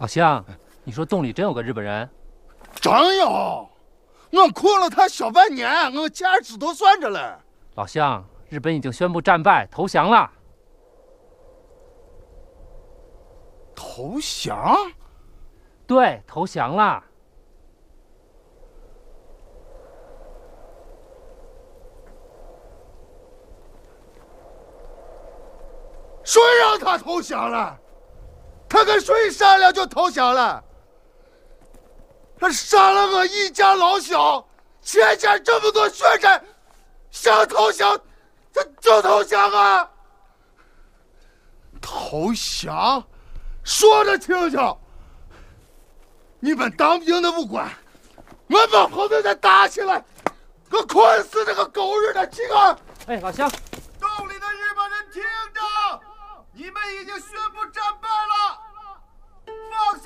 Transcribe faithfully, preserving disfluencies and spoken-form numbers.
老乡，你说洞里真有个日本人？ 真有，我困了他小半年，我钱指头算着了。 老乡，日本已经宣布战败投降了。 投降？ 对，投降了。 谁让他投降了？他跟谁商量就投降了？他杀了我一家老小，欠下这么多血债，想投降他就投降啊！投降？说着听听。你们当兵的不管，我们后面再打起来，我困死这个狗日的乞丐！ 哎，老乡， 洞里的日本人听着，你们已经宣布战